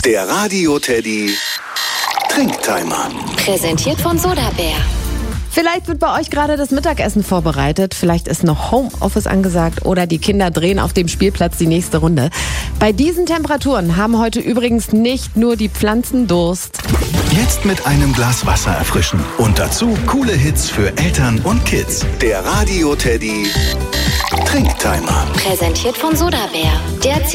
Der Radio Teddy Trinktimer. Präsentiert von Sodabär. Vielleicht wird bei euch gerade das Mittagessen vorbereitet, vielleicht ist noch Homeoffice angesagt oder die Kinder drehen auf dem Spielplatz die nächste Runde. Bei diesen Temperaturen haben heute übrigens nicht nur die Pflanzen Durst. Jetzt mit einem Glas Wasser erfrischen und dazu coole Hits für Eltern und Kids. Der Radio Teddy Trinktimer. Präsentiert von Sodabär. Der